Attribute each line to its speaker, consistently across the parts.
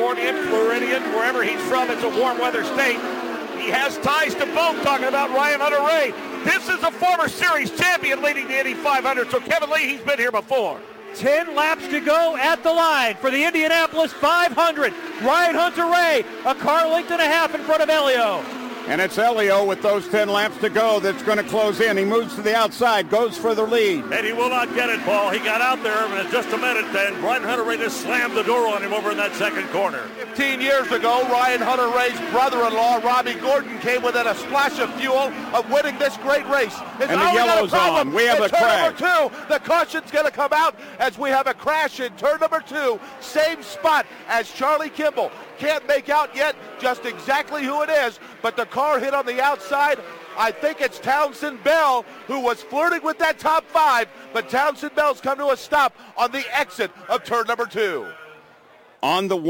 Speaker 1: California, Floridian, wherever he's from, it's a warm weather state. He has ties to both, talking about Ryan Hunter-Reay. This is a former series champion leading the Indy 500, so Kevin Lee, he's been here before.
Speaker 2: 10 laps to go at the line for the Indianapolis 500. Ryan Hunter-Reay, a car length and a half in front of Elio.
Speaker 3: And it's Elio with those 10 laps to go that's going to close in. He moves to the outside, goes for the lead.
Speaker 1: And he will not get it, Paul. He got out there in just a minute, then Ryan Hunter-Reay just slammed the door on him over in that second corner.
Speaker 4: 15 years ago, Ryan Hunter-Reay's brother-in-law, Robbie Gordon, came within a splash of fuel of winning this great race.
Speaker 3: And the yellow's on. We have a crash.
Speaker 4: Turn number 2, the caution's going to come out as we have a crash in turn number 2. Same spot as Charlie Kimball. Can't make out yet just exactly who it is, but the car hit on the outside. I think it's Townsend Bell who was flirting with that top 5, but Townsend Bell's come to a stop on the exit of turn number 2.
Speaker 3: On the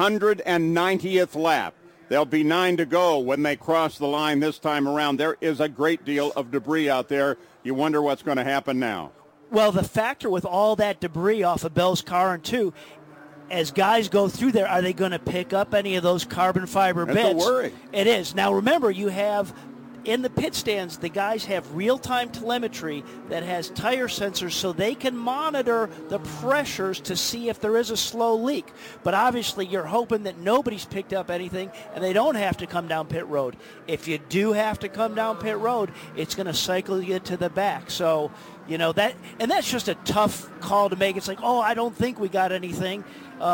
Speaker 3: 190th lap. There'll be 9 to go when they cross the line this time around. There is a great deal of debris out there. You wonder what's going to happen now.
Speaker 2: Well, the factor with all that debris off of Bell's car and 2, as guys go through there, are they going to pick up any of those carbon fiber bits?
Speaker 3: That's a worry.
Speaker 2: It is. Now, remember, you have in the pit stands, the guys have real-time telemetry that has tire sensors so they can monitor the pressures to see if there is a slow leak. But obviously, you're hoping that nobody's picked up anything and they don't have to come down pit road. If you do have to come down pit road, it's going to cycle you to the back. So, you know, that's just a tough call to make. It's like, oh, I don't think we got anything.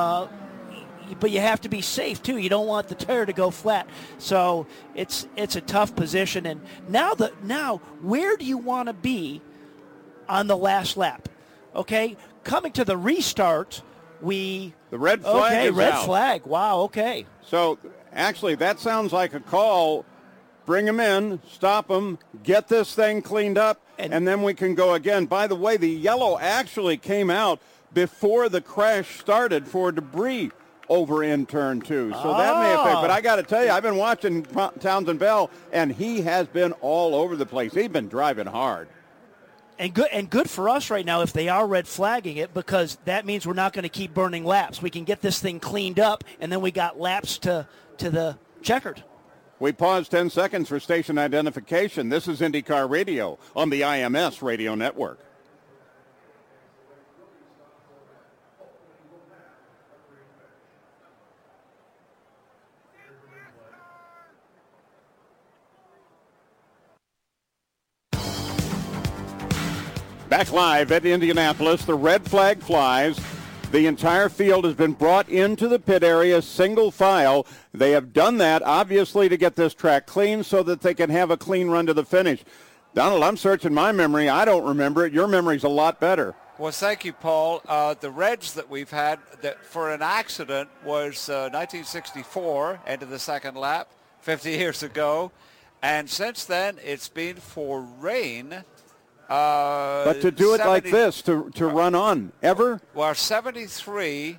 Speaker 2: But you have to be safe too. You don't want the tire to go flat. So it's a tough position. And now where do you want to be on the last lap? Okay, coming to the restart, the
Speaker 3: red flag is
Speaker 2: red
Speaker 3: out.
Speaker 2: flag. Wow. Okay.
Speaker 3: So actually, that sounds like a call. Bring them in, stop them, get this thing cleaned up, and then we can go again. By the way, the yellow actually came out before the crash started for debris over in turn 2. So that may affect. But I got to tell you, I've been watching Townsend Bell, and he has been all over the place. He's been driving hard.
Speaker 2: And good for us right now if they are red flagging it, because that means we're not going to keep burning laps. We can get this thing cleaned up, and then we got laps to the checkered.
Speaker 3: We pause 10 seconds for station identification. This is IndyCar Radio on the IMS Radio Network. Back live at Indianapolis, the red flag flies. The entire field has been brought into the pit area, single file. They have done that, obviously, to get this track clean so that they can have a clean run to the finish. Donald, I'm searching my memory. I don't remember it. Your memory's a lot better.
Speaker 5: Well, thank you, Paul. The reds that we've had that for an accident was 1964, end of the second lap, 50 years ago. And since then, it's been for rain.
Speaker 3: But to do it like this, to run on, ever?
Speaker 5: Well, 73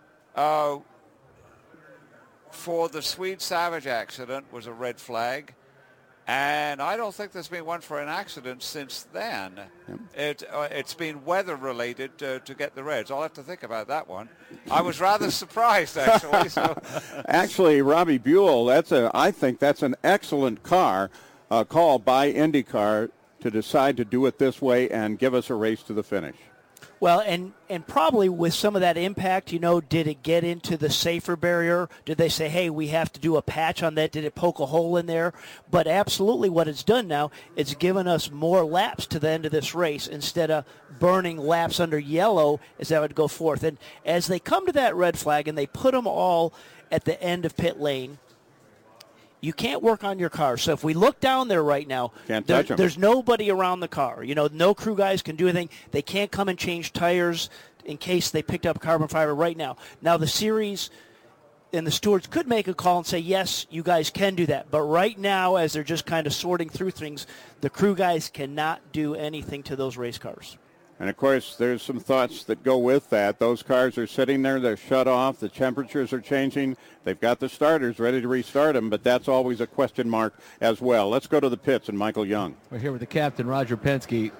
Speaker 5: for the Swede Savage accident was a red flag. And I don't think there's been one for an accident since then. Yep. It's been weather-related to get the reds. I'll have to think about that one. I was rather surprised, actually. So.
Speaker 3: Actually, Robbie Buell, I think that's an excellent call by IndyCar to decide to do it this way and give us a race to the finish.
Speaker 2: Well, and probably with some of that impact, did it get into the safer barrier? Did they say, hey, we have to do a patch on that? Did it poke a hole in there? But absolutely what it's done now, it's given us more laps to the end of this race instead of burning laps under yellow as that would go forth. And as they come to that red flag and they put them all at the end of pit lane, you can't work on your car. So if we look down there right now, there's nobody around the car. No crew guys can do anything. They can't come and change tires in case they picked up carbon fiber right now. Now the series and the stewards could make a call and say, yes, you guys can do that. But right now, as they're just kind of sorting through things, the crew guys cannot do anything to those race cars.
Speaker 3: And, of course, there's some thoughts that go with that. Those cars are sitting there. They're shut off. The temperatures are changing. They've got the starters ready to restart them, but that's always a question mark as well. Let's go to the pits and Michael Young.
Speaker 6: We're here with the captain, Roger Penske.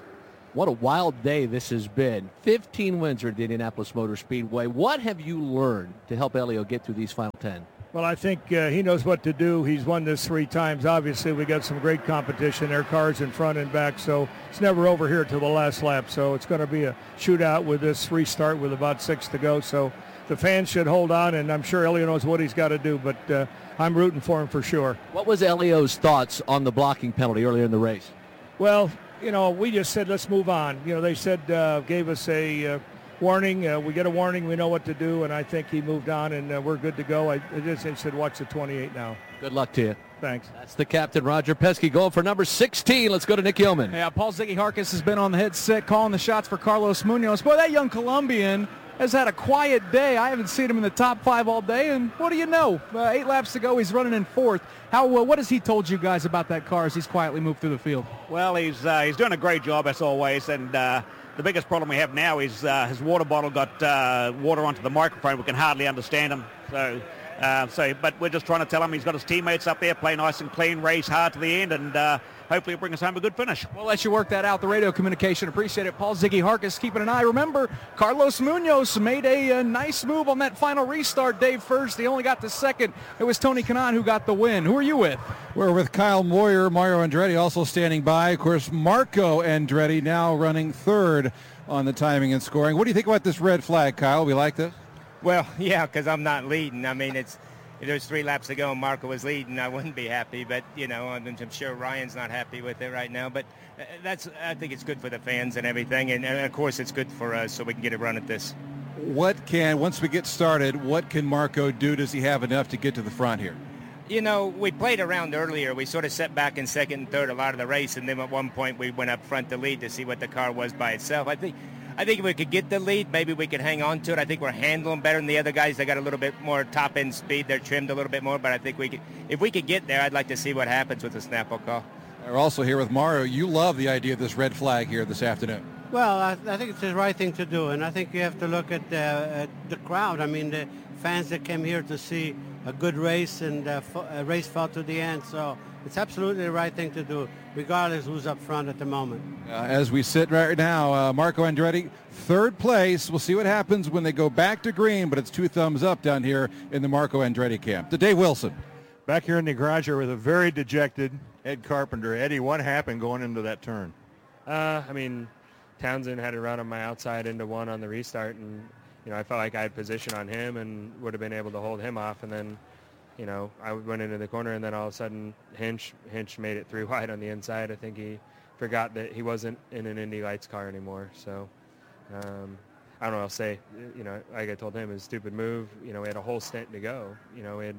Speaker 6: What a wild day this has been. 15 wins at the Indianapolis Motor Speedway. What have you learned to help Helio get through these final 10?
Speaker 7: Well, I think he knows what to do. He's won this 3 times. Obviously, we got some great competition. There are cars in front and back, so it's never over here till the last lap. So it's going to be a shootout with this restart with about 6 to go. So the fans should hold on, and I'm sure Helio knows what he's got to do, but I'm rooting for him for sure.
Speaker 6: What was Helio's thoughts on the blocking penalty earlier in the race?
Speaker 7: Well, we just said, let's move on. They said, gave us a warning. We get a warning. We know what to do, and I think he moved on, and we're good to go. I just said, watch the 28 now.
Speaker 6: Good luck to you.
Speaker 7: Thanks.
Speaker 6: That's the captain, Roger Penske, going for number 16. Let's go to Nick Yeoman.
Speaker 8: Yeah, Paul Ziggy Harkis has been on the hit sick, calling the shots for Carlos Munoz. Boy, that young Colombian has had a quiet day. I haven't seen him in the top 5 all day, and what do you know? 8 laps to go, he's running in 4th. What has he told you guys about that car as he's quietly moved through the field?
Speaker 9: Well, he's doing a great job as always, and the biggest problem we have now is his water bottle got water onto the microphone. We can hardly understand him. But we're just trying to tell him he's got his teammates up there, play nice and clean, race hard to the end, and hopefully bring us home a good finish.
Speaker 8: We'll let you work that out. The radio communication, appreciate it. Paul Ziggy Harkis keeping an eye. Remember, Carlos Munoz made a nice move on that final restart. Dave first. He only got the second. It was Tony Kanaan who got the win. Who are you with?
Speaker 10: We're with Kyle Moyer, Mario Andretti also standing by. Of course, Marco Andretti now running 3rd on the timing and scoring. What do you think about this red flag, Kyle? We like this?
Speaker 11: Well, yeah, because I'm not leading. I mean, there's 3 laps to go and Marco was leading. I wouldn't be happy, but, I'm sure Ryan's not happy with it right now. But I think it's good for the fans and everything. And, of course, it's good for us so we can get a run at this.
Speaker 10: Once we get started, what can Marco do? Does he have enough to get to the front here?
Speaker 11: We played around earlier. We sort of set back in 2nd and 3rd a lot of the race, and then at one point we went up front to lead to see what the car was by itself. I think if we could get the lead, maybe we could hang on to it. I think we're handling better than the other guys. They got a little bit more top-end speed. They're trimmed a little bit more, but I think if we could get there, I'd like to see what happens with the Snapple call.
Speaker 10: We're also here with Mario. You love the idea of this red flag here this afternoon.
Speaker 12: Well, I think it's the right thing to do, and I think you have to look at the crowd. I mean, the fans that came here to see a good race and a race fought to the end. So it's absolutely the right thing to do, regardless who's up front at the moment.
Speaker 10: As we sit right now, Marco Andretti, 3rd place. We'll see what happens when they go back to green, but it's 2 thumbs up down here in the Marco Andretti camp. To Dave Wilson.
Speaker 13: Back here in the garage here with a very dejected Ed Carpenter. Eddie, what happened going into that turn?
Speaker 14: Townsend had a run on my outside into 1 on the restart, and I felt like I had position on him and would have been able to hold him off. And then, I went into the corner, and then all of a sudden Hinch made it 3 wide on the inside. I think he forgot that he wasn't in an Indy Lights car anymore. So I don't know what I'll say. Like I told him, it was a stupid move. We had a whole stint to go. We had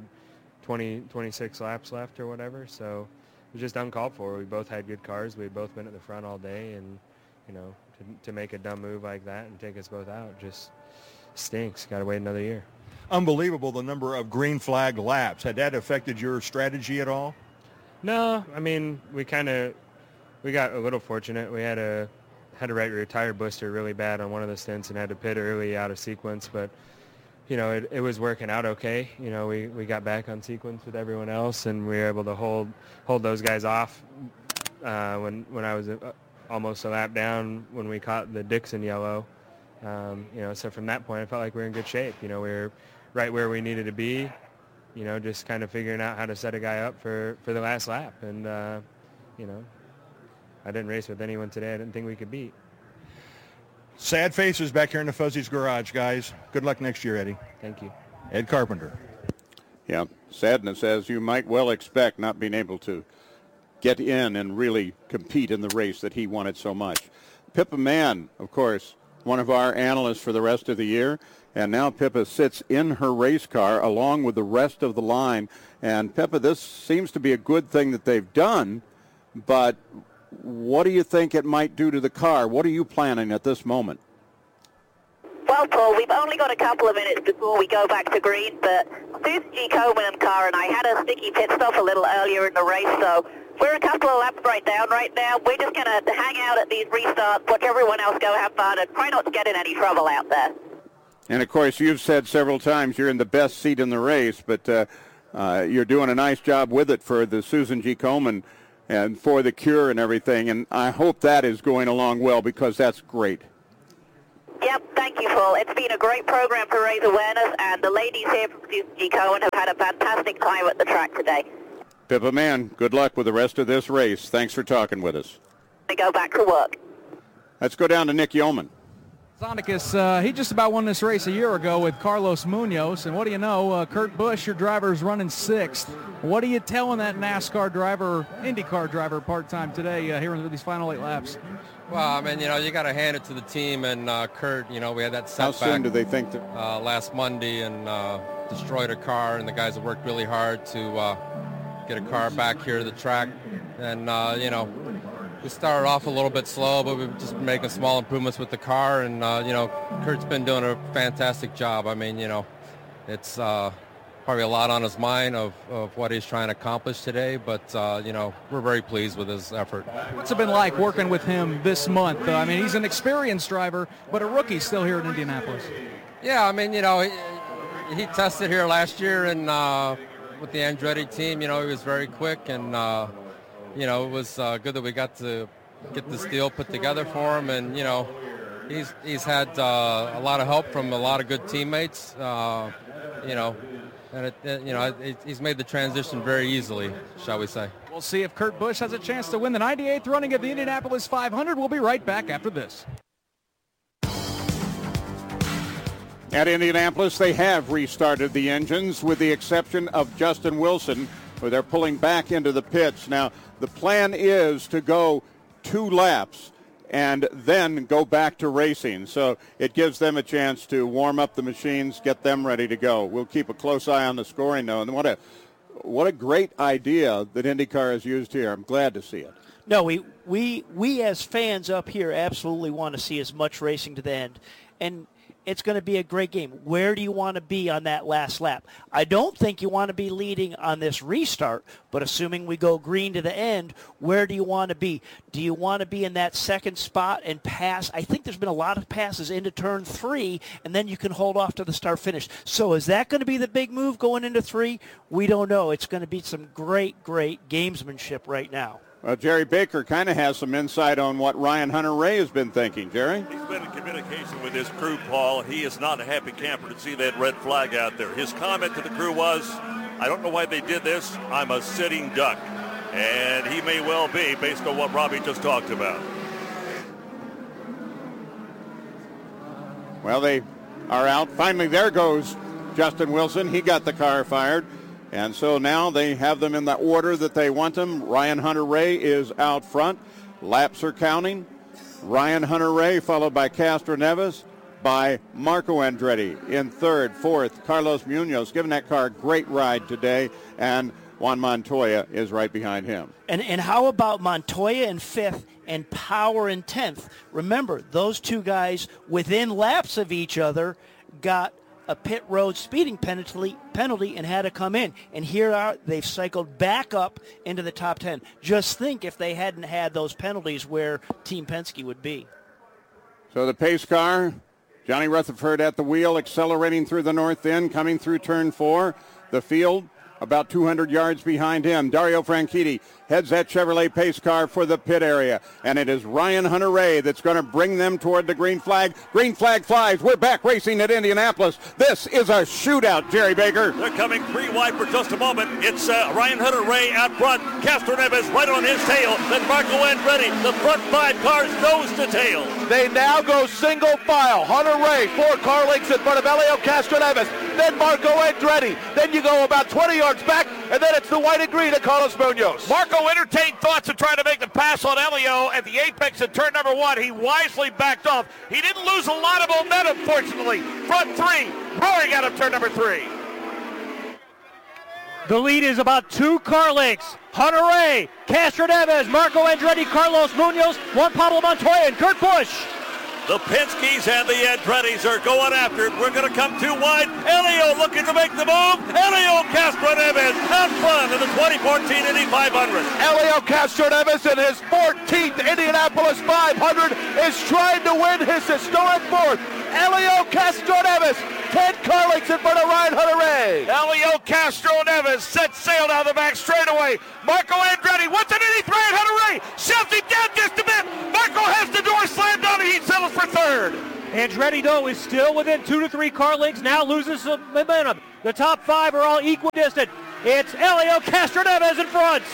Speaker 14: 26 laps left or whatever. So it was just uncalled for. We both had good cars. We had both been at the front all day, and to make a dumb move like that and take us both out just stinks. Got to wait another year.
Speaker 13: Unbelievable, the number of green flag laps. Had that affected your strategy at all?
Speaker 14: No, we got a little fortunate. We had a right rear tire blister really bad on one of the stints and had to pit early out of sequence, but it was working out okay. We got back on sequence with everyone else, and we were able to hold those guys off when I was almost a lap down when we caught the Dixon yellow. So from that point, I felt like we were in good shape. We were right where we needed to be, just kind of figuring out how to set a guy up for the last lap. And, I didn't race with anyone today I didn't think we could beat.
Speaker 13: Sad faces back here in the Fuzzy's garage, guys. Good luck next year, Eddie.
Speaker 14: Thank you.
Speaker 13: Ed Carpenter.
Speaker 3: Yeah, sadness, as you might well expect, not being able to get in and really compete in the race that he wanted so much. Pippa Mann, of course, one of our analysts for the rest of the year, and now Pippa sits in her race car along with the rest of the line. And Pippa, this seems to be a good thing that they've done, but what do you think it might do to the car? What are you planning at this moment?
Speaker 15: Well, Paul, we've only got a couple of minutes before we go back to green, but Susan G. Komen car and I had a sticky pit stop a little earlier in the race, so we're a couple of laps right now. We're just going to hang out at these restarts, watch everyone else go have fun, and try not to get in any trouble out there.
Speaker 3: And, of course, you've said several times you're in the best seat in the race, but you're doing a nice job with it for the Susan G. Komen and for the cure and everything. And I hope that is going along well, because that's great.
Speaker 15: Yep, thank you, Paul. It's been a great program to raise awareness, and the ladies here from Susan G. Cohen have had a fantastic time at the track today.
Speaker 3: Pippa Mann, good luck with the rest of this race. Thanks for talking with us.
Speaker 15: I go back to work.
Speaker 3: Let's go down to Nick Yeoman.
Speaker 8: Sonicus, he just about won this race a year ago with Carlos Munoz, and what do you know, Kurt Busch, your driver, is running 6th. What are you telling that NASCAR driver, IndyCar driver part-time today here in these final 8 laps?
Speaker 16: Well, I mean, you got to hand it to the team and Kurt. We had that setback.
Speaker 3: How soon do they think that?
Speaker 16: Last Monday, and destroyed a car, and the guys have worked really hard to get a car back here to the track. And, we started off a little bit slow, but we've just been making small improvements with the car, and, Kurt's been doing a fantastic job. I mean, it's probably a lot on his mind of what he's trying to accomplish today, but, we're very pleased with his effort.
Speaker 8: What's it been like working with him this month? I mean, he's an experienced driver, but a rookie still here in Indianapolis.
Speaker 16: Yeah, I mean, he tested here last year and with the Andretti team, he was very quick, and, it was good that we got to get this deal put together for him, and, he's had a lot of help from a lot of good teammates, and he's made the transition very easily, shall we say.
Speaker 8: We'll see if Kurt Busch has a chance to win the 98th running of the Indianapolis 500. We'll be right back after this.
Speaker 3: At Indianapolis, they have restarted the engines with the exception of Justin Wilson, where they're pulling back into the pits. Now, the plan is to go 2 laps and then go back to racing. So it gives them a chance to warm up the machines, get them ready to go. We'll keep a close eye on the scoring, though. And what a great idea that IndyCar has used here. I'm glad to see it.
Speaker 2: No, we as fans up here absolutely want to see as much racing to the end. And it's going to be a great game. Where do you want to be on that last lap? I don't think you want to be leading on this restart, but assuming we go green to the end, where do you want to be? Do you want to be in that second spot and pass? I think there's been a lot of passes into turn 3, and then you can hold off to the start finish. So is that going to be the big move going into 3? We don't know. It's going to be some great, great gamesmanship right now.
Speaker 3: Well, Jerry Baker kind of has some insight on what Ryan Hunter-Reay has been thinking. Jerry?
Speaker 17: He's been in communication with his crew, Paul. He is not a happy camper to see that red flag out there. His comment to the crew was, I don't know why they did this. I'm a sitting duck. And he may well be, based on what Robbie just talked about.
Speaker 3: Well, they are out. Finally, there goes Justin Wilson. He got the car fired. And so now they have them in the order that they want them. Ryan Hunter-Reay is out front. Laps are counting. Ryan Hunter-Reay followed by Castroneves, by Marco Andretti in 3rd, 4th. Carlos Munoz giving that car a great ride today. And Juan Montoya is right behind him.
Speaker 2: And how about Montoya in 5th and Power in 10th? Remember, those two guys within laps of each other got a pit road speeding penalty and had to come in. And they've cycled back up into the top 10. Just think if they hadn't had those penalties where Team Penske would be.
Speaker 3: So the pace car, Johnny Rutherford at the wheel, accelerating through the north end, coming through turn 4. The field about 200 yards behind him. Dario Franchitti heads that Chevrolet pace car for the pit area. And it is Ryan Hunter-Reay that's going to bring them toward the green flag. Green flag flies. We're back racing at Indianapolis. This is a shootout, Jerry Baker.
Speaker 17: They're coming 3 wide for just a moment. It's Ryan Hunter-Reay out front. Castroneves right on his tail. Then Marco Andretti. The front 5 cars nose to tail.
Speaker 4: They now go single file. Hunter-Reay, 4 car lengths in front of Helio Castroneves. Then Marco Andretti. Then you go about 20 yards back, and then it's the white and green at Carlos Munoz.
Speaker 1: Marco entertained thoughts of trying to make the pass on Helio at the apex of turn number 1. He wisely backed off. He didn't lose a lot of momentum, fortunately. Front 3, roaring out of turn number 3.
Speaker 18: The lead is about 2 car lengths. Hunter-Reay, Castroneves, Marco Andretti, Carlos Munoz, Juan Pablo Montoya, and Kurt Busch.
Speaker 17: The Penske's and the Andretti's are going after it. We're going to come 2 wide. Helio looking to make the move. Helio Castroneves out front in the 2014 Indy 500.
Speaker 4: Helio Castroneves in his 14th Indianapolis 500 is trying to win his historic 4th. Elio Castroneves. 10 car lengths in front of Ryan Hunter-Reay.
Speaker 1: Elio Castroneves set sail down the back straightaway. Marco Andretti, what's underneath Ryan Hunter-Reay? Shoves him down just a bit. Marco has the door slammed on and he settles for third.
Speaker 18: Andretti, though, is still within 2 to 3 car lengths, now loses some momentum. The top 5 are all equidistant. It's Elio Castroneves in front.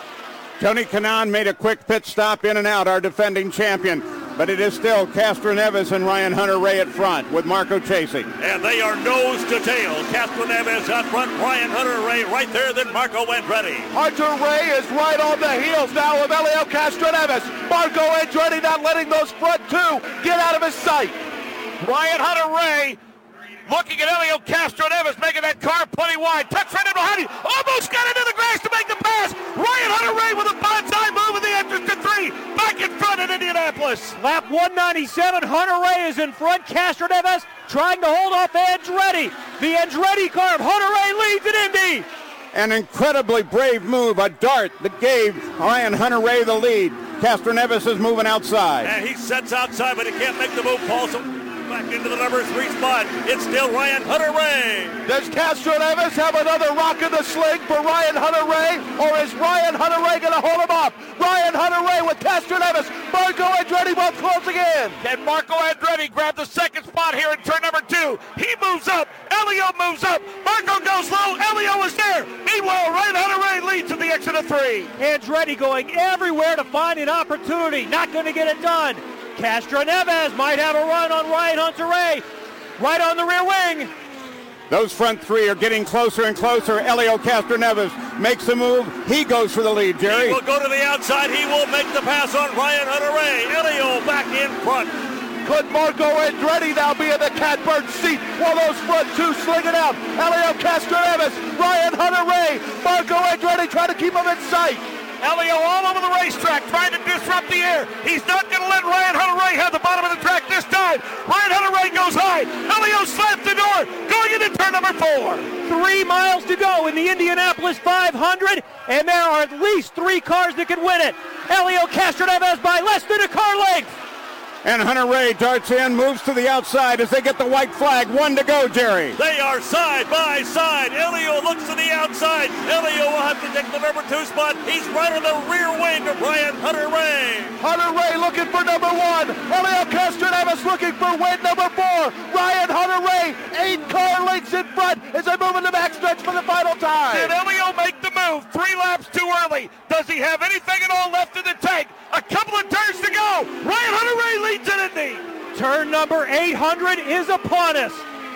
Speaker 3: Tony Kanaan made a quick pit stop in and out, our defending champion. But it is still Castroneves and Ryan Hunter-Reay at front with Marco chasing.
Speaker 17: And they are nose to tail. Castroneves out front, Ryan Hunter-Reay right there, then Marco Andretti.
Speaker 4: Hunter-Reay is right on the heels now of Elio Castroneves. Marco Andretti not letting those front two get out of his sight.
Speaker 1: Ryan Hunter-Reay looking at Elio Castroneves, making that car plenty wide. Tucks right in behind him. Almost got into the grass to make the pass. Ryan Hunter-Reay with a bonsai move in the entrance to 3. Back in front in Indianapolis.
Speaker 18: Lap 197, Hunter-Reay is in front. Castroneves trying to hold off Andretti. The Andretti car of Hunter-Reay leads in Indy.
Speaker 3: An incredibly brave move, a dart that gave Ryan Hunter-Reay the lead. Castroneves is moving outside.
Speaker 17: And he sets outside, but he can't make the move, Paulson. Back into the number 3 spot. It's still Ryan Hunter-Reay.
Speaker 4: Does Castroneves have another rock in the sling for Ryan Hunter-Reay, or is Ryan Hunter-Reay going to hold him off? Ryan Hunter-Reay with Castroneves. Marco Andretti both closing in.
Speaker 1: Can Marco Andretti grab the second spot here in turn number 2? He moves up. Elio moves up. Marco goes low. Elio is there. Meanwhile, Ryan Hunter-Reay leads at the exit of 3.
Speaker 18: Andretti going everywhere to find an opportunity. Not going to get it done. Castroneves might have a run on Ryan Hunter-Reay. Right on the rear wing.
Speaker 3: Those front 3 are getting closer and closer. Elio Castroneves makes a move. He goes for the lead, Jerry.
Speaker 17: He will go to the outside. He will make the pass on Ryan Hunter-Reay. Elio back in front.
Speaker 4: Could Marco Andretti now be in the catbird seat while those front 2 sling it out? Elio Castroneves, Ryan Hunter-Reay, Marco Andretti trying to keep him in sight.
Speaker 1: Elio all over the racetrack trying to disrupt the air. He's not going to let Ryan Hunter-Reay have the bottom of the track this time. Ryan Hunter-Reay goes high. Elio slams the door going into turn number 4.
Speaker 18: 3 miles to go in the Indianapolis 500, and there are at least 3 cars that can win it. Elio Castroneves by less than a car length.
Speaker 3: And Hunter-Reay darts in, moves to the outside as they get the white flag. 1 to go, Jerry.
Speaker 17: They are side by side. Elio looks to the outside. Elio will have to take the number 2 spot. He's right on the rear wing of Ryan Hunter-Reay.
Speaker 4: Hunter-Reay looking for number 1. Elio Castroneves looking for win number 4. Ryan Hunter-Reay 8 car lengths in front as they move in the backstretch for the final time.
Speaker 1: Did Elio make the move 3 laps too early? Does he have anything at all left in the tank? A couple of turns to go. Ryan Hunter-Reay leads in Indy.
Speaker 18: Turn number 800 is upon us.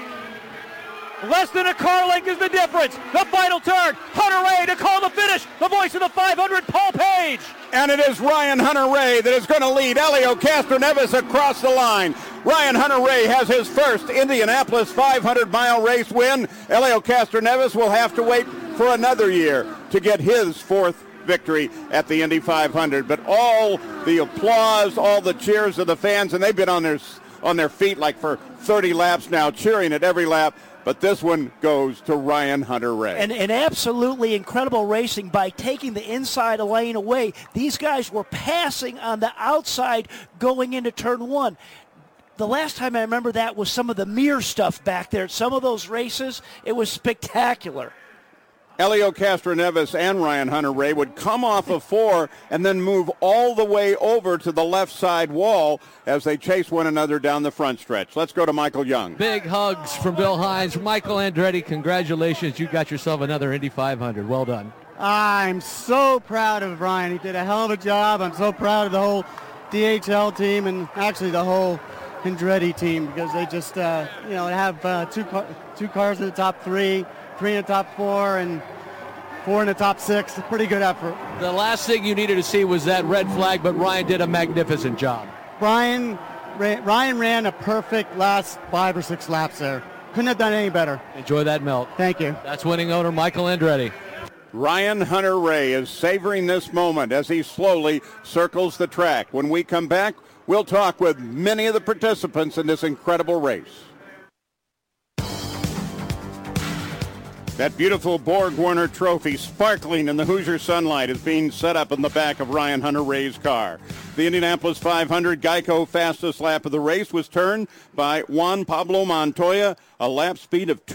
Speaker 18: Less than a car length is the difference. The final turn. Hunter-Reay to call the finish. The voice of the 500, Paul Page.
Speaker 3: And it is Ryan Hunter-Reay that is going to lead Elio Castroneves across the line. Ryan Hunter-Reay has his first Indianapolis 500-mile race win. Elio Castroneves will have to wait for another year to get his 4th victory at the Indy 500. But all the applause, all the cheers of the fans, and they've been on their feet like for 30 laps now, cheering at every lap. But this one goes to Ryan Hunter-Reay.
Speaker 2: And absolutely incredible racing by taking the inside lane away. These guys were passing on the outside going into turn 1. The last time I remember that was some of the mirror stuff back there. Some of those races, it was spectacular.
Speaker 3: Elio Castroneves and Ryan Hunter-Reay would come off of 4 and then move all the way over to the left side wall as they chase one another down the front stretch. Let's go to Michael Young.
Speaker 6: Big hugs from Bill Hines. Michael Andretti, congratulations. You got yourself another Indy 500. Well done.
Speaker 19: I'm so proud of Ryan. He did a hell of a job. I'm so proud of the whole DHL team and actually the whole Andretti team because they just, have two cars in the top 3. 3 in the top 4 and 4 in the top 6. Pretty good effort.
Speaker 6: The last thing you needed to see was that red flag, but Ryan did a magnificent job.
Speaker 19: Ryan ran a perfect last 5 or 6 laps there. Couldn't have done any better.
Speaker 6: Enjoy that melt.
Speaker 19: Thank you.
Speaker 6: That's winning owner Michael Andretti.
Speaker 3: Ryan Hunter-Reay is savoring this moment as he slowly circles the track. When we come back, we'll talk with many of the participants in this incredible race. That beautiful Borg-Warner trophy sparkling in the Hoosier sunlight is being set up in the back of Ryan Hunter-Reay's car. The Indianapolis 500 Geico fastest lap of the race was turned by Juan Pablo Montoya, a lap speed of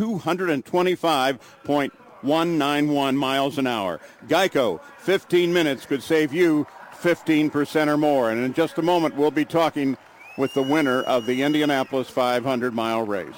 Speaker 3: 225.191 miles an hour. Geico, 15 minutes could save you 15% or more. And in just a moment, we'll be talking with the winner of the Indianapolis 500-mile race.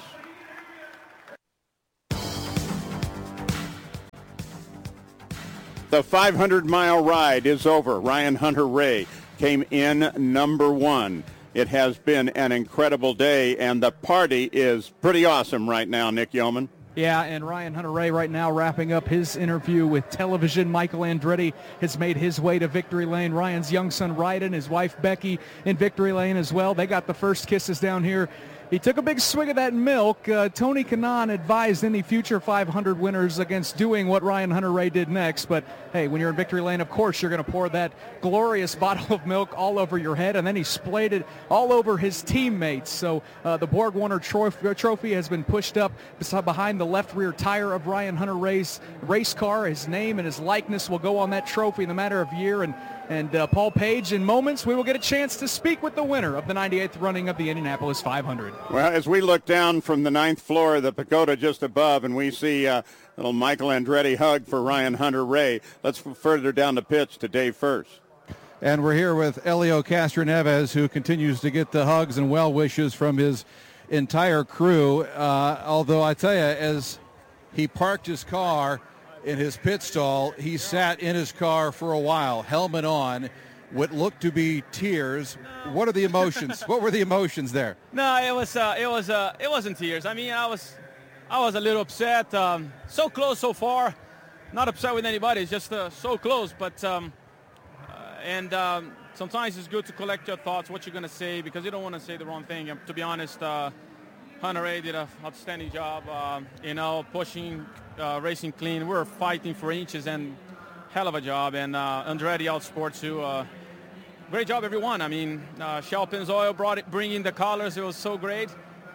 Speaker 3: The 500-mile ride is over. Ryan Hunter-Reay came in number one. It has been an incredible day, and the party is pretty awesome right now, Nick Yeoman.
Speaker 8: Yeah, and Ryan Hunter-Reay right now wrapping up his interview with television. Michael Andretti has made his way to victory lane. Ryan's young son, Ryden, his wife, Becky, in victory lane as well. They got the first kisses down here. He took a big swig of that milk. Tony Kanaan advised any future 500 winners against doing what Ryan Hunter-Reay did next. But, hey, when you're in victory lane, of course, you're going to pour that glorious bottle of milk all over your head. And then he splayed it all over his teammates. So the Borg-Warner trophy has been pushed up behind the left rear tire of Ryan Hunter-Reay's race car. His name and his likeness will go on that trophy in a matter of year. And Paul Page, in moments, we will get a chance to speak with the winner of the 98th running of the Indianapolis 500.
Speaker 3: Well, as we look down from the 9th floor of the pagoda just above, and we see a little Michael Andretti hug for Ryan Hunter-Reay, let's go further down the pitch to Dave First.
Speaker 10: And we're here with Helio Castroneves, who continues to get the hugs and well wishes from his entire crew. Although I tell you, as he parked his car in his pit stall, he sat in his car for a while, helmet on, what looked to be tears. What are the emotions? What were the emotions there?
Speaker 20: No, it wasn't tears. I mean, I was a little upset. So close so far. Not upset with anybody. It's just so close. But sometimes it's good to collect your thoughts, what you're going to say, because you don't want to say the wrong thing. To be honest, Hunter-Reay did an outstanding job, pushing, racing clean. We were fighting for inches, and hell of a job. And Andretti outsports you. Great job, everyone. I mean, Shell Pennzoil bringing the colors. It was so great.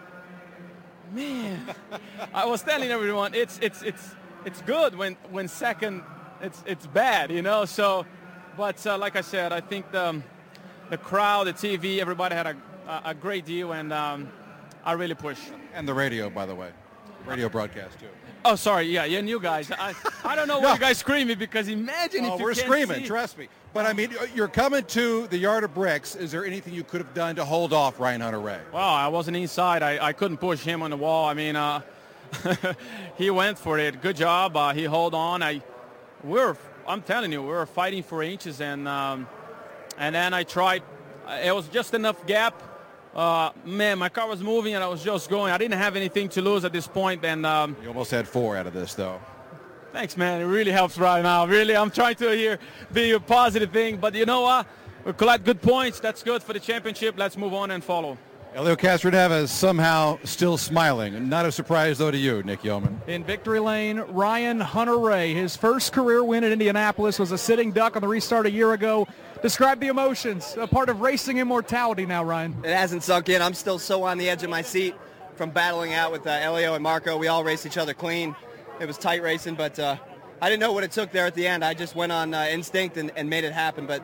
Speaker 20: Man, I was telling everyone, it's good when second, it's bad, So, but like I said, I think the crowd, the TV, everybody had a great deal, and I really pushed.
Speaker 10: And the radio, by the way. Radio broadcast, too.
Speaker 20: Oh, sorry. Yeah, you guys. I don't know why you guys screaming, because imagine if you
Speaker 10: we're
Speaker 20: can't
Speaker 10: screaming,
Speaker 20: see.
Speaker 10: trust me. But, I mean, you're coming to the Yard of Bricks. Is there anything you could have done to hold off Ryan Hunter-Reay?
Speaker 20: Well, I wasn't inside. I couldn't push him on the wall. I mean, he went for it. Good job. He held on. I'm telling you, we were fighting for inches, and then I tried. It was just enough gap. Man, my car was moving, and I was just going. I didn't have anything to lose at this point. And
Speaker 10: you almost had 4 out of this, though.
Speaker 20: Thanks, man. It really helps right now. Really, I'm trying to be a positive thing. But you know what? We collect good points. That's good for the championship. Let's move on and follow.
Speaker 10: Helio Castroneves somehow still smiling. Not a surprise, though, to you, Nick Yeoman.
Speaker 8: In victory lane, Ryan Hunter-Reay. His first career win at Indianapolis was a sitting duck on the restart a year ago. Describe the emotions, a part of racing immortality now, Ryan.
Speaker 21: It hasn't sunk in. I'm still so on the edge of my seat from battling out with Helio and Marco. We all raced each other clean. It was tight racing, but I didn't know what it took there at the end. I just went on instinct and made it happen. But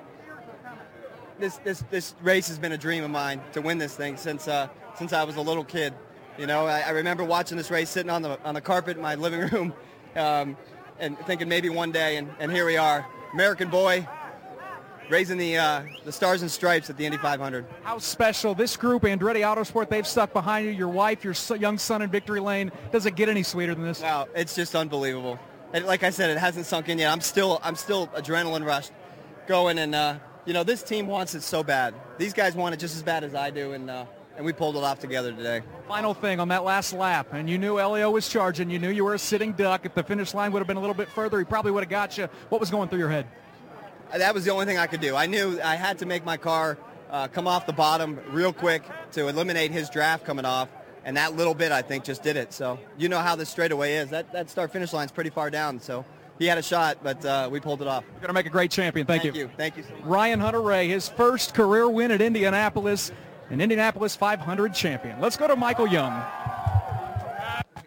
Speaker 21: this race has been a dream of mine to win this thing since I was a little kid. I remember watching this race sitting on the carpet in my living room and thinking maybe one day, and here we are, American boy, raising the stars and stripes at the Indy 500.
Speaker 8: How special. This group, Andretti Autosport, they've stuck behind you, your wife, your young son in victory lane. Does it get any sweeter than this?
Speaker 21: Wow, it's just unbelievable. And like I said, it hasn't sunk in yet. I'm still adrenaline rushed going, and this team wants it so bad. These guys want it just as bad as I do, and we pulled it off together today.
Speaker 8: Final thing on that last lap, and you knew Helio was charging. You knew you were a sitting duck. If the finish line would have been a little bit further, he probably would have got you. What was going through your head?
Speaker 21: That was the only thing I could do. I knew I had to make my car come off the bottom real quick to eliminate his draft coming off, and that little bit, I think, just did it. So you know how this straightaway is. That start-finish line's pretty far down, so he had a shot, but we pulled it off.
Speaker 8: You're going to make a great champion. Thank you.
Speaker 21: Thank you so much.
Speaker 8: Ryan Hunter-Reay, his first career win at Indianapolis, an Indianapolis 500 champion. Let's go to Michael Young.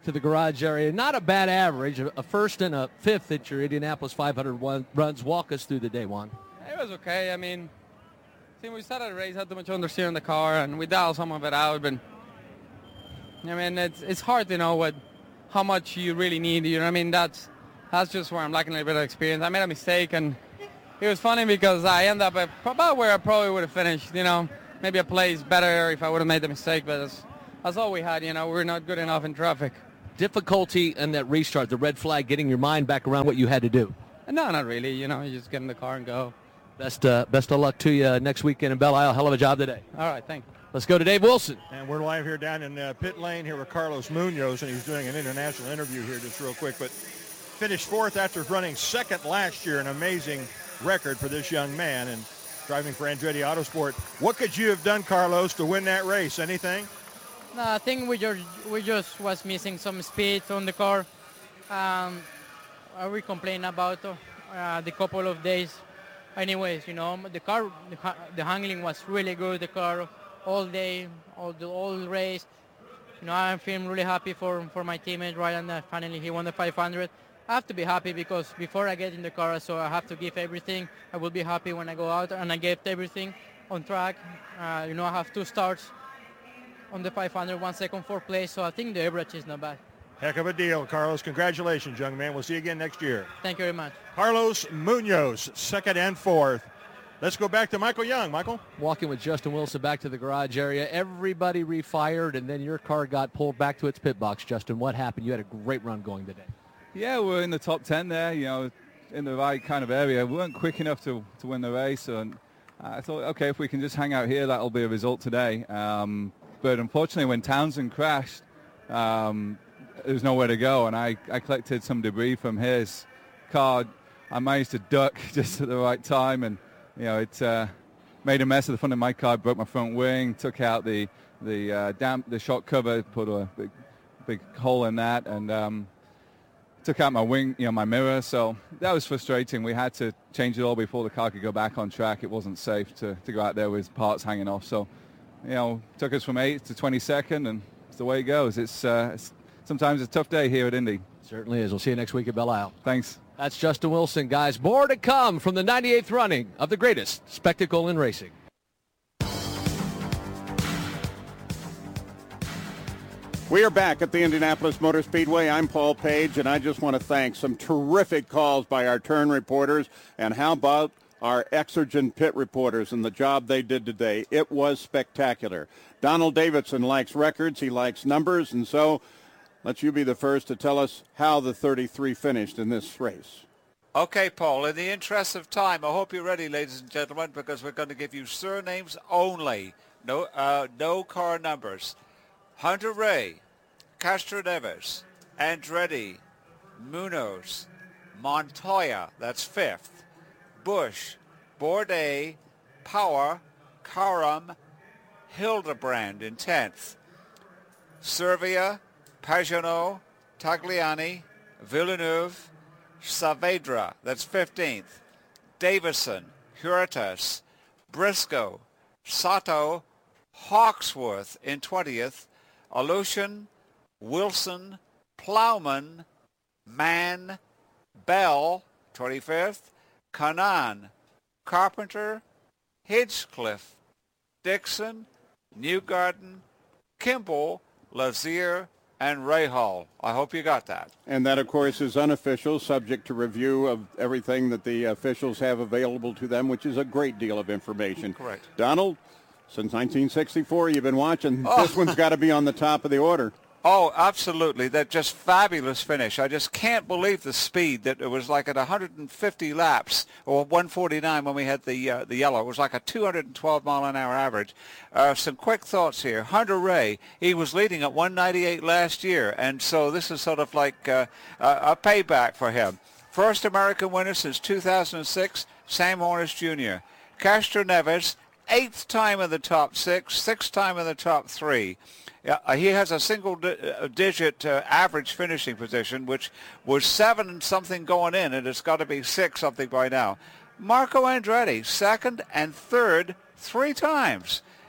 Speaker 6: to the garage area. Not a bad average, a first and a fifth at your Indianapolis 500 runs. Walk us through the day, Juan.
Speaker 5: It was okay. I mean, since we started the race, I had too much understeer in the car, and we dialed some of it out. But I mean, it's hard to know how much you really need. You know what I mean? That's just where I'm lacking a little bit of experience. I made a mistake, and it was funny because I ended up about where I probably would have finished. You know, maybe a place better if I would have made the mistake, but that's all we had. You know, we're not good enough in traffic.
Speaker 6: Difficulty in that restart, the red flag, getting your mind back around what you had to do.
Speaker 5: No, not really. You know, you just get in the car and go.
Speaker 6: Best of luck to you next weekend in Belle Isle. Hell of a job today.
Speaker 5: All right, thank you.
Speaker 6: Let's go to Dave Wilson.
Speaker 13: And we're live here down in pit lane here with Carlos Munoz, and he's doing an international interview here just real quick. But finished fourth after running second last year, an amazing record for this young man, and driving for Andretti Autosport. What could you have done, Carlos, to win that race? Anything?
Speaker 22: No, I think we just was missing some speed on the car. We complained about the couple of days. Anyways, you know, the car, the handling was really good. The car all day, all race. You know, I'm feeling really happy for my teammate Ryan. Finally, he won the 500. I have to be happy because before I get in the car, so I have to give everything. I will be happy when I go out, and I gave everything on track. You know, I have 2 starts on the 500, 1 second, 4th place. So I think the average is not bad.
Speaker 13: Heck of a deal, Carlos. Congratulations, young man. We'll see you again next year.
Speaker 22: Thank you very much.
Speaker 13: Carlos Munoz, 2nd and 4th. Let's go back to Michael Young. Michael?
Speaker 6: Walking with Justin Wilson back to the garage area. Everybody refired, and then your car got pulled back to its pit box. Justin, what happened? You had a great run going today.
Speaker 23: Yeah, we're in the top 10 there, you know, in the right kind of area. We weren't quick enough to win the race, and I thought, okay, if we can just hang out here, that'll be a result today. But unfortunately, when Townsend crashed, there was nowhere to go, and I collected some debris from his car. I managed to duck just at the right time, and you know, it made a mess of the front of my car, broke my front wing, took out the shock cover, put a big hole in that, and took out my wing, you know, my mirror. So that was frustrating. We had to change it all before the car could go back on track. It wasn't safe to go out there with parts hanging off. So, you know, took us from 8th to 22nd, and it's the way it goes. It's sometimes it's a tough day here at Indy.
Speaker 6: Certainly is. We'll see you next week at Belle Isle.
Speaker 23: Thanks.
Speaker 6: That's Justin Wilson, guys. More to come from the 98th running of the greatest spectacle in racing.
Speaker 3: We are back at the Indianapolis Motor Speedway. I'm Paul Page, and I just want to thank some terrific calls by our turn reporters. And how about our Exergen pit reporters and the job they did today? It was spectacular. Donald Davidson likes records. He likes numbers. And so let you be the first to tell us how the 33 finished in this race.
Speaker 24: Okay, Paul, in the interest of time, I hope you're ready, ladies and gentlemen, because we're going to give you surnames only. No car numbers. Hunter-Reay, Castroneves, Andretti, Munoz, Montoya, that's 5th, Busch, Bourdais, Power, Karam, Hildebrand in 10th, Servia, Pagenaud, Tagliani, Villeneuve, Saavedra, that's 15th, Davison, Hurtas, Briscoe, Sato, Hawksworth in 20th, Aleutian, Wilson, Plowman, Mann, Bell, 25th, Kanan, Carpenter, Hinchcliffe, Dixon, Newgarden, Kimball, Lazier, and Rahal. I hope you got that.
Speaker 3: And that, of course, is unofficial, subject to review of everything that the officials have available to them, which is a great deal of information.
Speaker 24: Correct.
Speaker 3: Donald, since 1964, you've been watching. This one's got to be on the top of the order.
Speaker 24: Oh, absolutely. That just fabulous finish. I just can't believe the speed that it was like at 150 laps, or 149 when we had the yellow. It was like a 212-mile-an-hour average. Some quick thoughts here. Hunter-Reay, he was leading at 198 last year, and so this is sort of like a payback for him. First American winner since 2006, Sam Hornish Jr. Castroneves, 8th time in the top 6, 6th time in the top 3. He has a single-digit average finishing position, which was 7-something going in, and it's got to be 6-something by now. Marco Andretti, 2nd and 3rd 3 times.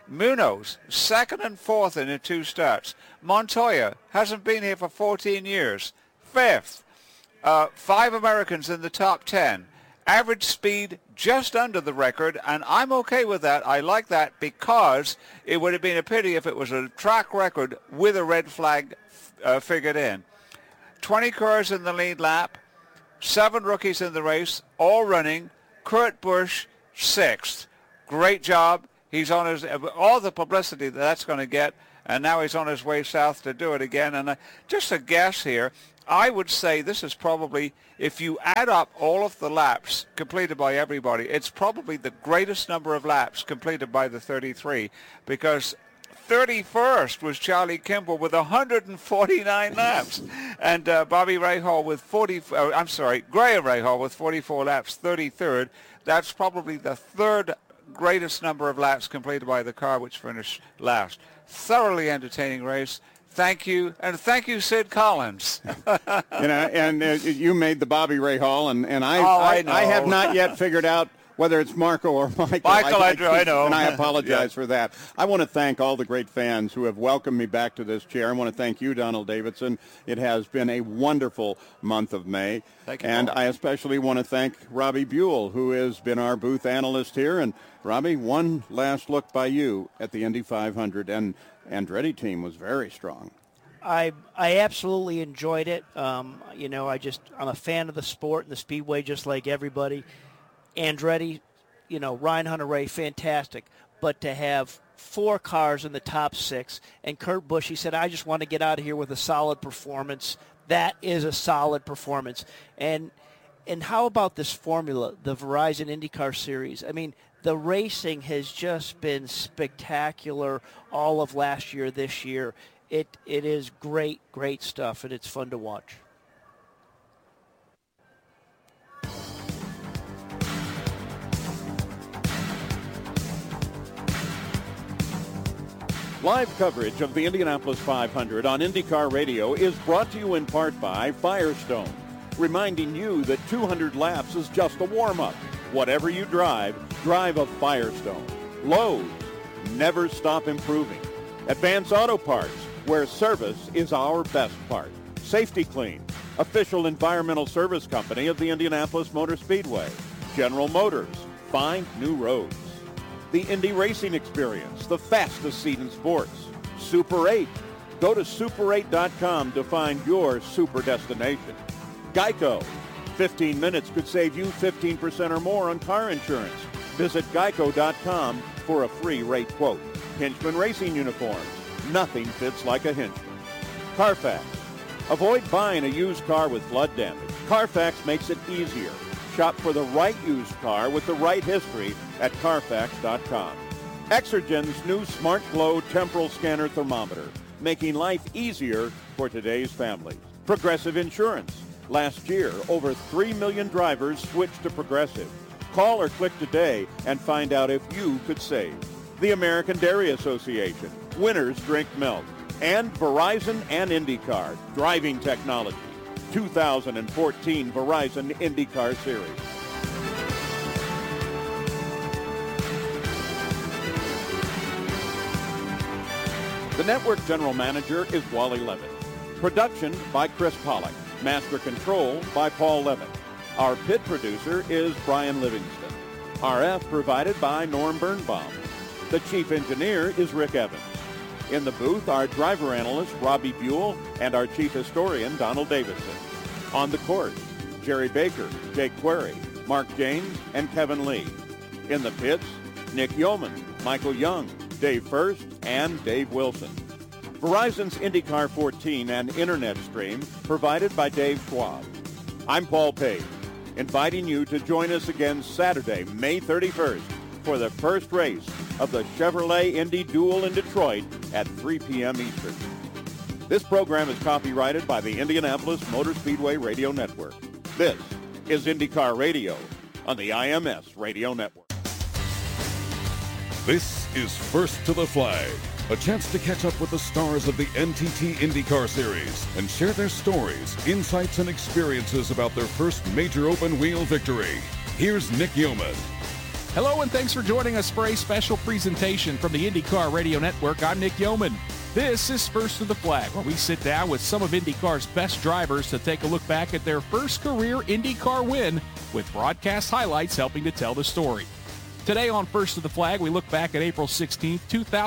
Speaker 24: Munoz, second and fourth in the 2 starts. Montoya hasn't been here for 14 years, fifth. 5 Americans in the top 10. Average speed just under the record, and I'm okay with that. I like that because it would have been a pity if it was a track record with a red flag figured in. 20 cars in the lead lap, 7 rookies in the race, all running. Kurt Busch, 6th. Great job. He's on his, all the publicity that's going to get, and now he's on his way south to do it again. And just a guess here, I would say this is probably, if you add up all of the laps completed by everybody, it's probably the greatest number of laps completed by the 33, because 31st was Charlie Kimball with 149 laps, and Bobby Rahal with Graham Rahal with 44 laps, 33rd. That's probably the 3rd greatest number of laps completed by the car, which finished last. Thoroughly entertaining race. Thank you, and thank you, Sid Collins.
Speaker 3: You made the Bobby Rahal, and I have not yet figured out whether it's Marco or Michael.
Speaker 24: I know.
Speaker 3: And I apologize for that. I want to thank all the great fans who have welcomed me back to this chair. I want to thank you, Donald Davidson. It has been a wonderful month of May.
Speaker 24: Thank you,
Speaker 3: and
Speaker 24: Paul.
Speaker 3: I especially want to thank Robbie Buell, who has been our booth analyst here. And, Robbie, one last look by you at the Indy 500, and Andretti team was very strong.
Speaker 2: I absolutely enjoyed it. I'm a fan of the sport and the speedway, just like everybody. Andretti, Ryan Hunter-Reay, fantastic. But to have 4 cars in the top 6, and Kurt Busch, he said, I just want to get out of here with a solid performance. That is a solid performance. And how about this formula, the Verizon IndyCar Series? I mean, the racing has just been spectacular all of last year, this year. It is great, great stuff, and it's fun to watch.
Speaker 3: Live coverage of the Indianapolis 500 on IndyCar Radio is brought to you in part by Firestone, reminding you that 200 laps is just a warm-up. Whatever you drive, drive a Firestone. Lowe's, never stop improving. Advance Auto Parts, where service is our best part. Safety Clean, official environmental service company of the Indianapolis Motor Speedway. General Motors, find new roads. The Indy Racing Experience, the fastest seat in sports. Super 8. Go to super8.com to find your super destination. Geico. 15 minutes could save you 15% or more on car insurance. Visit geico.com for a free rate quote. Hinchman Racing Uniforms. Nothing fits like a Hinchman. Carfax. Avoid buying a used car with flood damage. Carfax makes it easier. Shop for the right used car with the right history at Carfax.com. Exergen's new Smart Glow temporal scanner thermometer, making life easier for today's families. Progressive Insurance. Last year, over 3 million drivers switched to Progressive. Call or click today and find out if you could save. The American Dairy Association. Winners drink milk. And Verizon and IndyCar. Driving technology. 2014 Verizon IndyCar Series. The network general manager is Wally Levitt. Production by Chris Pollack. Master control by Paul Levitt. Our pit producer is Brian Livingston. RF provided by Norm Birnbaum. The chief engineer is Rick Evans. In the booth, our driver analyst, Robbie Buell, and our chief historian, Donald Davidson. On the court, Jerry Baker, Jake Query, Mark James, and Kevin Lee. In the pits, Nick Yeoman, Michael Young, Dave First, and Dave Wilson. Verizon's IndyCar 14 and internet stream provided by Dave Schwab. I'm Paul Page, inviting you to join us again Saturday, May 31st, for the first race of the Chevrolet Indy Duel in Detroit at 3 p.m. Eastern. This program is copyrighted by the Indianapolis Motor Speedway Radio Network. This is IndyCar Radio on the IMS Radio Network.
Speaker 7: This is First to the Flag, a chance to catch up with the stars of the NTT IndyCar Series and share their stories, insights, and experiences about their first major open-wheel victory. Here's Nick Yeoman.
Speaker 9: Hello and thanks for joining us for a special presentation from the IndyCar Radio Network. I'm Nick Yeoman. This is First to the Flag, where we sit down with some of IndyCar's best drivers to take a look back at their first career IndyCar win, with broadcast highlights helping to tell the story. Today on First to the Flag, we look back at April 16,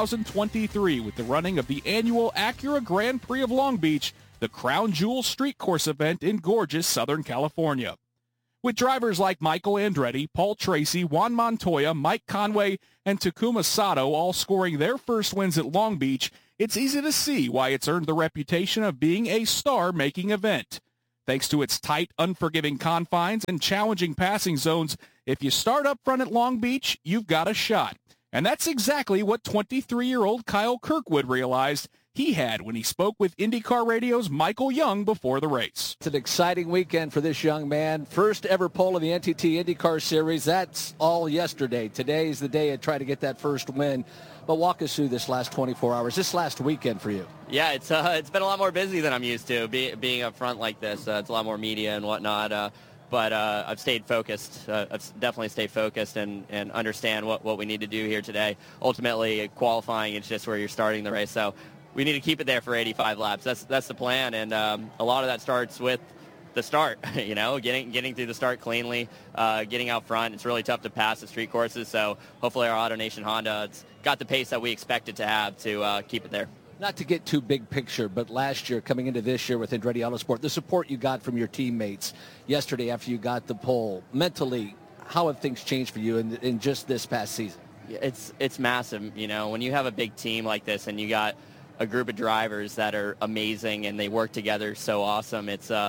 Speaker 9: 2023, with the running of the annual Acura Grand Prix of Long Beach, the Crown Jewel Street Course event in gorgeous Southern California. With drivers like Michael Andretti, Paul Tracy, Juan Montoya, Mike Conway, and Takuma Sato all scoring their first wins at Long Beach, it's easy to see why it's earned the reputation of being a star-making event. Thanks to its tight, unforgiving confines and challenging passing zones, if you start up front at Long Beach, you've got a shot. And that's exactly what 23-year-old Kyle Kirkwood realized he had when he spoke with IndyCar Radio's Michael Young before the race.
Speaker 6: It's an exciting weekend for this young man. First ever pole in the NTT IndyCar Series. That's all yesterday. Today's the day to try to get that first win. But walk us through this last 24 hours, this last weekend for you.
Speaker 11: Yeah, it's been a lot more busy than I'm used to, being up front like this. It's a lot more media and whatnot. But I've stayed focused. I've definitely stayed focused and understand what we need to do here today. Ultimately, qualifying is just where you're starting the race. So we need to keep it there for 85 laps. That's the plan, and a lot of that starts with the start. You know, getting through the start cleanly, getting out front. It's really tough to pass the street courses. So hopefully our AutoNation Honda it's got the pace that we expect it to have to keep it there.
Speaker 6: Not to get too big picture, but last year, coming into this year with Andretti Autosport, the support you got from your teammates yesterday after you got the pole, mentally, how have things changed for you in just this past season?
Speaker 11: It's massive. You know, when you have a big team like this and you got a group of drivers that are amazing and they work together so awesome,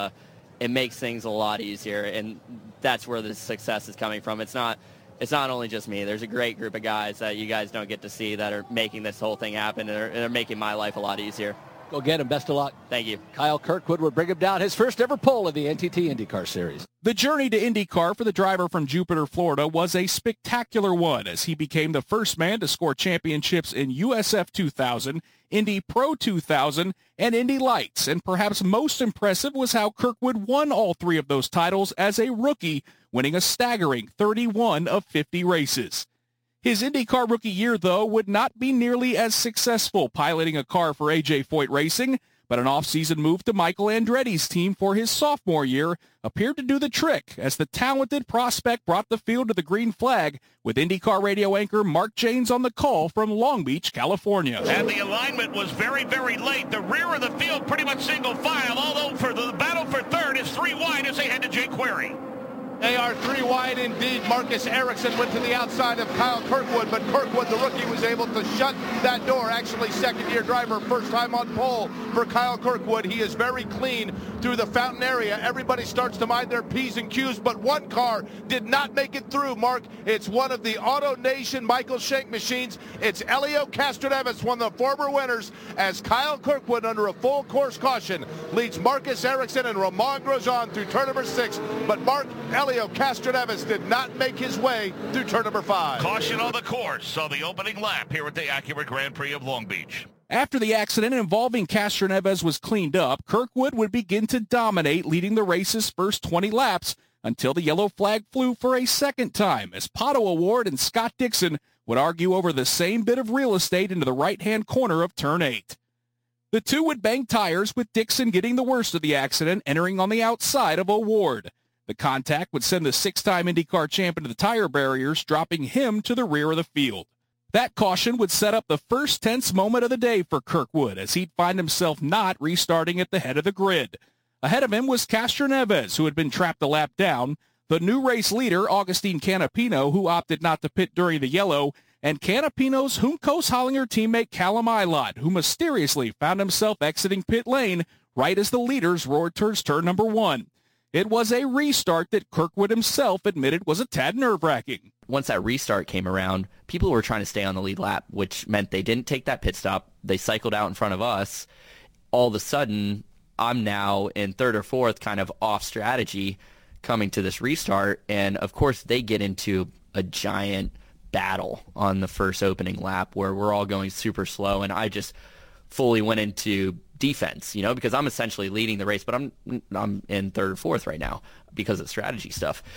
Speaker 11: it makes things a lot easier, and that's where the success is coming from. It's not only just me. There's a great group of guys that you guys don't get to see that are making this whole thing happen, and they're making my life a lot easier.
Speaker 6: Go get him. Best of luck.
Speaker 11: Thank you.
Speaker 6: Kyle Kirkwood will bring him down his first ever pole in the NTT IndyCar Series.
Speaker 9: The journey to IndyCar for the driver from Jupiter, Florida was a spectacular one, as he became the first man to score championships in USF 2000, Indy Pro 2000, and Indy Lights. And perhaps most impressive was how Kirkwood won all three of those titles as a rookie, winning a staggering 31 of 50 races. His IndyCar rookie year, though, would not be nearly as successful piloting a car for A.J. Foyt Racing, but an off-season move to Michael Andretti's team for his sophomore year appeared to do the trick, as the talented prospect brought the field to the green flag, with IndyCar radio anchor Mark Janes on the call from Long Beach, California.
Speaker 1: And the alignment was very, very late. The rear of the field pretty much single file, although for the battle for third is three wide as they head to Jake-Query.
Speaker 4: They are three wide indeed. Marcus Ericsson went to the outside of Kyle Kirkwood, but Kirkwood, the rookie, was able to shut that door. Actually, second-year driver, first time on pole for Kyle Kirkwood. He is very clean through the fountain area. Everybody starts to mind their P's and Q's, but one car did not make it through, Mark. It's one of the AutoNation Michael Shank machines. It's Helio Castroneves, one of the former winners, as Kyle Kirkwood, under a full course caution, leads Marcus Ericsson and Romain Grosjean through turn number 6. But Helio Castroneves did not make his way through turn number 5.
Speaker 1: Caution on the course on the opening lap here at the Acura Grand Prix of Long Beach.
Speaker 9: After the accident involving Castroneves was cleaned up, Kirkwood would begin to dominate, leading the race's first 20 laps until the yellow flag flew for a second time, as Pato O'Ward and Scott Dixon would argue over the same bit of real estate into the right-hand corner of turn 8. The two would bang tires, with Dixon getting the worst of the accident, entering on the outside of O'Ward. The contact would send the 6-time IndyCar champ into the tire barriers, dropping him to the rear of the field. That caution would set up the first tense moment of the day for Kirkwood, as he'd find himself not restarting at the head of the grid. Ahead of him was Castroneves, who had been trapped a lap down, the new race leader, Agustin Canapino, who opted not to pit during the yellow, and Canapino's Juncos Hollinger teammate Callum Ilott, who mysteriously found himself exiting pit lane right as the leaders roared towards turn number 1. It was a restart that Kirkwood himself admitted was a tad nerve-wracking.
Speaker 11: Once that restart came around, people were trying to stay on the lead lap, which meant they didn't take that pit stop. They cycled out in front of us. All of a sudden, I'm now in third or fourth, kind of off strategy coming to this restart. And, of course, they get into a giant battle on the first opening lap where we're all going super slow, and I just fully went into defense, because I'm essentially leading the race, but I'm in third or fourth right now because of strategy stuff.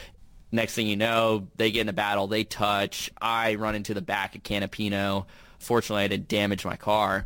Speaker 11: Next thing you know, they get in a battle, they touch, I run into the back of Canapino. Fortunately, I didn't damage my car.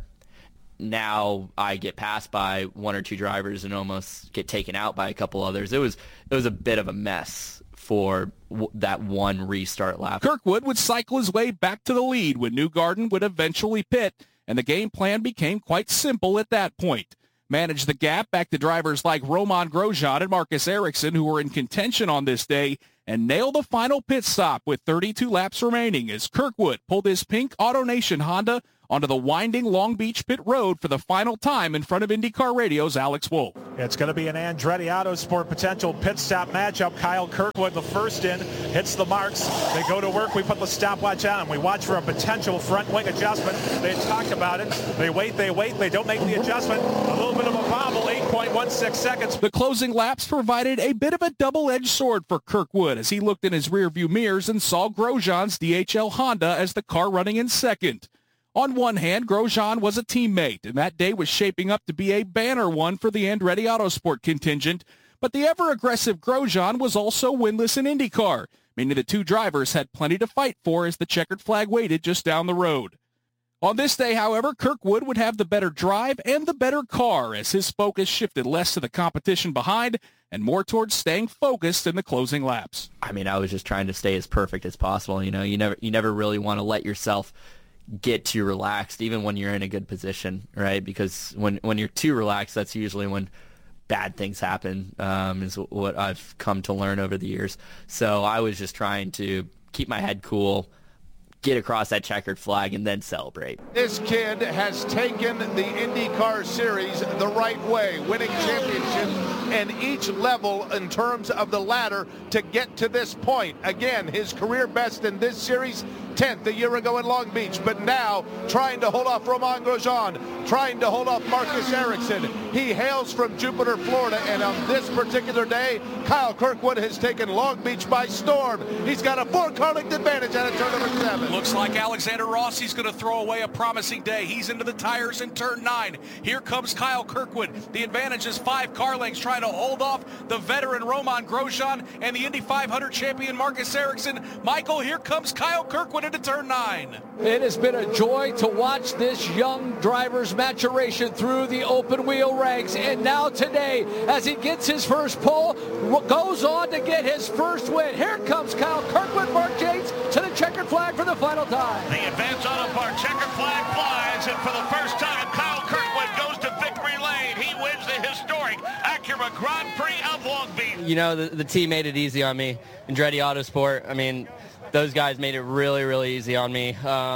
Speaker 11: Now I get passed by one or two drivers and almost get taken out by a couple others. It was a bit of a mess for that one restart lap.
Speaker 9: Kirkwood would cycle his way back to the lead when Newgarden would eventually pit, and the game plan became quite simple at that point. Manage the gap back to drivers like Romain Grosjean and Marcus Ericsson, who were in contention on this day, and nail the final pit stop with 32 laps remaining as Kirkwood pulled his pink AutoNation Honda onto the winding Long Beach pit road for the final time in front of IndyCar Radio's Alex Wolff.
Speaker 12: It's going to be an Andretti Autosport potential pit stop matchup. Kyle Kirkwood, the first in, hits the marks. They go to work. We put the stopwatch on. We watch for a potential front wing adjustment. They talk about it. They wait. They don't make the adjustment. A little bit of a bobble, 8.16 seconds.
Speaker 9: The closing laps provided a bit of a double-edged sword for Kirkwood as he looked in his rearview mirrors and saw Grosjean's DHL Honda as the car running in second. On one hand, Grosjean was a teammate, and that day was shaping up to be a banner one for the Andretti Autosport contingent, but the ever-aggressive Grosjean was also winless in IndyCar, meaning the two drivers had plenty to fight for as the checkered flag waited just down the road. On this day, however, Kirkwood would have the better drive and the better car as his focus shifted less to the competition behind and more towards staying focused in the closing laps.
Speaker 11: I mean, I was just trying to stay as perfect as possible. You know, you never really want to let yourself get too relaxed, even when you're in a good position, right? Because when you're too relaxed, that's usually when bad things happen, is what I've come to learn over the years. So I was just trying to keep my head cool, get across that checkered flag, and then celebrate.
Speaker 4: This kid has taken the IndyCar Series the right way, winning championships in each level in terms of the ladder to get to this point. Again, his career best in this series, 10th a year ago in Long Beach, but now trying to hold off Romain Grosjean, trying to hold off Marcus Ericsson. He hails from Jupiter, Florida, and on this particular day, Kyle Kirkwood has taken Long Beach by storm. He's got a 4-car length advantage out of turn number 7.
Speaker 9: Looks like Alexander Rossi's going to throw away a promising day. He's into the tires in turn 9. Here comes Kyle Kirkwood. The advantage is 5 car lengths, trying to hold off the veteran Romain Grosjean and the Indy 500 champion Marcus Ericsson. Michael, here comes Kyle Kirkwood into turn 9.
Speaker 6: It has been a joy to watch this young driver's maturation through the open wheel ranks, and now today, as he gets his first pole, goes on to get his first win. Here comes Kyle Kirkwood. Mark Yates to the checkered flag for the final time.
Speaker 1: The Advance Auto Parts checkered flag flies, and for the first time, Kyle Kirkwood goes to victory lane. He wins the historic Acura Grand Prix of Long Beach.
Speaker 11: You know, the team made it easy on me. Andretti Autosport, I mean, those guys made it really, really easy on me.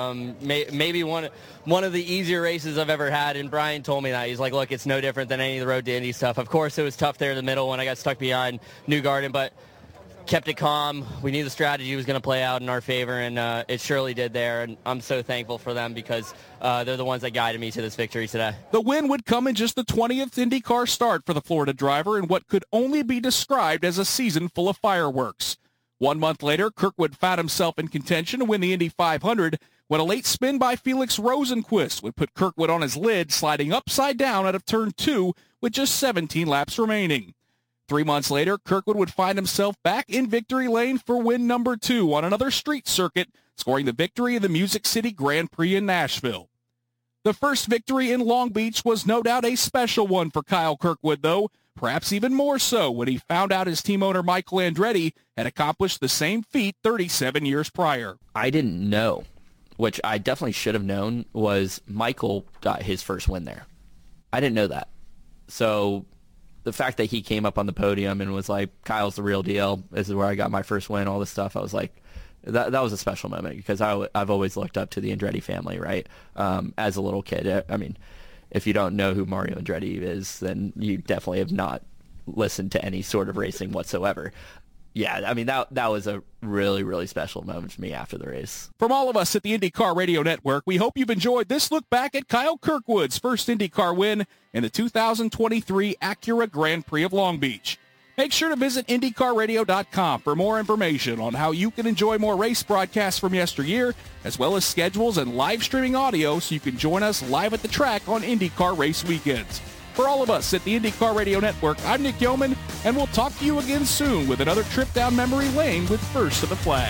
Speaker 11: Maybe one of the easier races I've ever had, and Brian told me that. He's like, look, it's no different than any of the Road to Indy stuff. Of course, it was tough there in the middle when I got stuck behind Newgarden, but kept it calm. We knew the strategy was going to play out in our favor, and it surely did there, and I'm so thankful for them because they're the ones that guided me to this victory today.
Speaker 9: The win would come in just the 20th IndyCar start for the Florida driver in what could only be described as a season full of fireworks. 1 month later, Kirkwood found himself in contention to win the Indy 500 when a late spin by Felix Rosenqvist would put Kirkwood on his lid, sliding upside down out of turn 2 with just 17 laps remaining. 3 months later, Kirkwood would find himself back in victory lane for win number 2 on another street circuit, scoring the victory in the Music City Grand Prix in Nashville. The first victory in Long Beach was no doubt a special one for Kyle Kirkwood, though, perhaps even more so when he found out his team owner Michael Andretti had accomplished the same feat 37 years prior.
Speaker 11: I didn't know, which I definitely should have known, was Michael got his first win there. I didn't know that. So the fact that he came up on the podium and was like, Kyle's the real deal, this is where I got my first win, all this stuff, I was like, that was a special moment because I've always looked up to the Andretti family, right? As a little kid. I mean, if you don't know who Mario Andretti is, then you definitely have not listened to any sort of racing whatsoever. Yeah, I mean, that was a really, really special moment for me after the race.
Speaker 9: From all of us at the IndyCar Radio Network, we hope you've enjoyed this look back at Kyle Kirkwood's first IndyCar win in the 2023 Acura Grand Prix of Long Beach. Make sure to visit IndyCarRadio.com for more information on how you can enjoy more race broadcasts from yesteryear, as well as schedules and live streaming audio so you can join us live at the track on IndyCar race weekends. For all of us at the IndyCar Radio Network, I'm Nick Yeoman, and we'll talk to you again soon with another trip down memory lane with First to the Flag.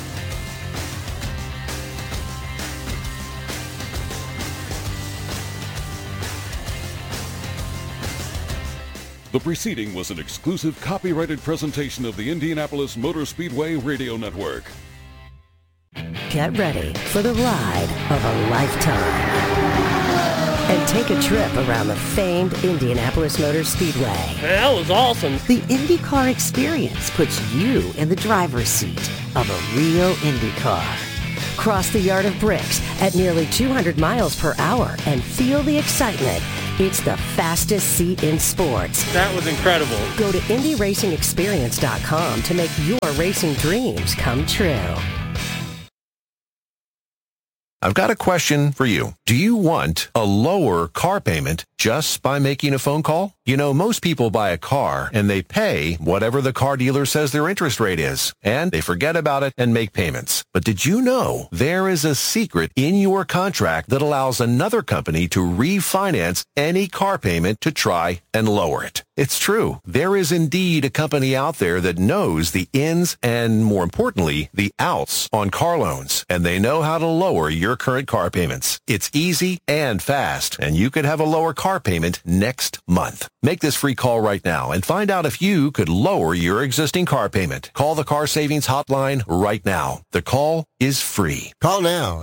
Speaker 7: The preceding was an exclusive copyrighted presentation of the Indianapolis Motor Speedway Radio Network.
Speaker 14: Get ready for the ride of a lifetime. And take a trip around the famed Indianapolis Motor Speedway.
Speaker 15: That was awesome.
Speaker 14: The IndyCar experience puts you in the driver's seat of a real Indy car. Cross the Yard of Bricks at nearly 200 miles per hour and feel the excitement. It's the fastest seat in sports.
Speaker 15: That was incredible.
Speaker 14: Go to IndyRacingExperience.com to make your racing dreams come true.
Speaker 16: I've got a question for you. Do you want a lower car payment just by making a phone call? You know, most people buy a car and they pay whatever the car dealer says their interest rate is, and they forget about it and make payments. But did you know there is a secret in your contract that allows another company to refinance any car payment to try and lower it? It's true. There is indeed a company out there that knows the ins and, more importantly, the outs on car loans, and they know how to lower your current car payments. It's easy and fast, and you could have a lower car payment next month. Make this free call right now and find out if you could lower your existing car payment. Call the Car Savings Hotline right now. The call is free.
Speaker 17: Call now,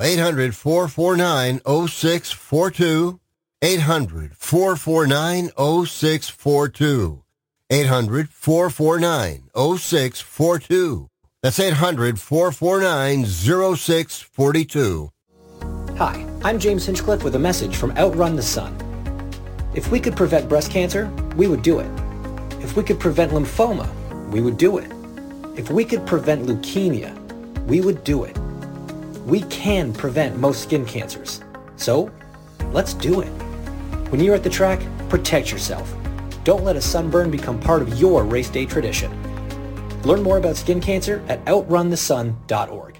Speaker 17: 800-449-0642. 800-449-0642. 800-449-0642. That's 800-449-0642.
Speaker 25: Hi, I'm James Hinchcliffe with a message from Outrun the Sun. If we could prevent breast cancer, we would do it. If we could prevent lymphoma, we would do it. If we could prevent leukemia, we would do it. We can prevent most skin cancers. So, let's do it. When you're at the track, protect yourself. Don't let a sunburn become part of your race day tradition. Learn more about skin cancer at outrunthesun.org.